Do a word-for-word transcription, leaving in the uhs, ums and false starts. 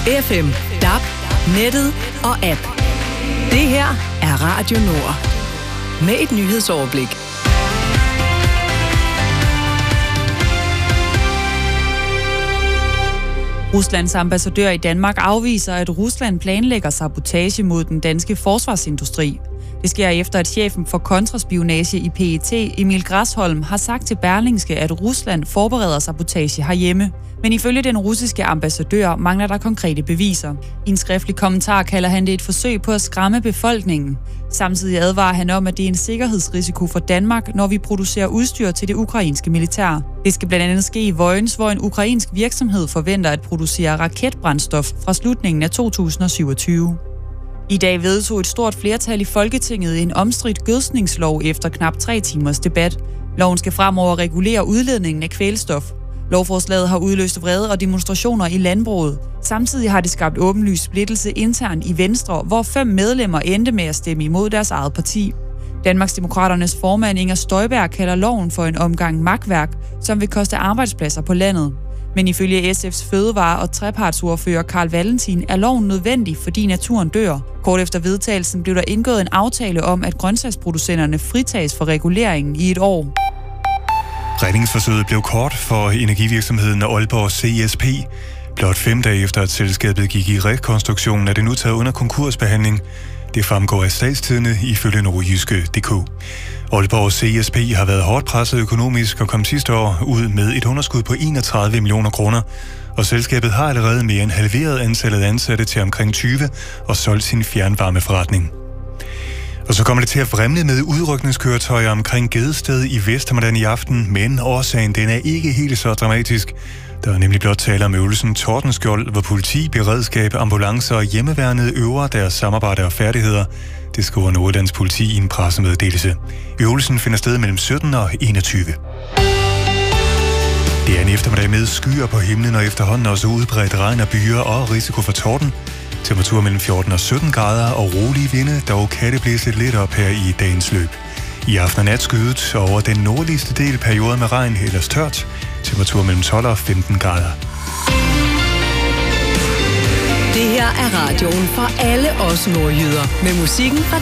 F M, D A B, nettet og app. Det her er Radio Nord. Med et nyhedsoverblik. Ruslands ambassadør i Danmark afviser, at Rusland planlægger sabotage mod den danske forsvarsindustri. Det sker efter, at chefen for kontraspionage i P E T, Emil Grasholm, har sagt til Berlingske, at Rusland forbereder sabotage herhjemme. Men ifølge den russiske ambassadør mangler der konkrete beviser. I en skriftlig kommentar kalder han det et forsøg på at skræmme befolkningen. Samtidig advarer han om, at det er en sikkerhedsrisiko for Danmark, når vi producerer udstyr til det ukrainske militær. Det skal blandt andet ske i Vojens, hvor en ukrainsk virksomhed forventer at producere raketbrændstof fra slutningen af to tusind og syvogtyve. I dag vedtog et stort flertal i Folketinget en omstridt gødskningslov efter knap tre timers debat. Loven skal fremover regulere udledningen af kvælstof. Lovforslaget har udløst vrede og demonstrationer i landbruget. Samtidig har det skabt åbenlys splittelse internt i Venstre, hvor fem medlemmer endte med at stemme imod deres eget parti. Danmarksdemokraternes formand Inger Støjberg kalder loven for en omgang makværk, som vil koste arbejdspladser på landet. Men ifølge S F's fødevare- og trepartsordfører Carl Valentin er loven nødvendig, fordi naturen dør. Kort efter vedtagelsen blev der indgået en aftale om, at grøntsagsproducenterne fritages for reguleringen i et år. Redningsforsøget blev kort for energivirksomheden Aalborg C S P. Blot fem dage efter, at selskabet gik i rekonstruktion, er det nu taget under konkursbehandling. Det fremgår af Statstidende ifølge Nordjyske punktum d k. Aalborg C S P har været hårdt presset økonomisk og kom sidste år ud med et underskud på enogtredive millioner kroner. Og selskabet har allerede mere end halveret antallet ansatte til omkring tyve og solgt sin fjernvarmeforretning. Og så kommer det til at vrimle med udrykningskøretøjer omkring Gedested i Vestermorland i aften, men årsagen den er ikke helt så dramatisk. Der er nemlig blot tale om øvelsen Tordenskjold, hvor politi, beredskab, ambulancer og hjemmeværnet øver deres samarbejde og færdigheder. Det skriver Nordjyllands politi i en pressemeddelelse. Øvelsen finder sted mellem sytten og enogtyve. Det er en eftermiddag med skyer på himlen og efterhånden også udbredt regn og byer og risiko for torden. Temperatur mellem fjorten og sytten grader og rolige vinde, dog kan det blæse lidt op her i dagens løb. I aften og nat skydet over den nordligste del perioder med regn, ellers tørt. Temperatur mellem tolv og femten grader. Det her er radioen for alle os nordjyder med musikken fra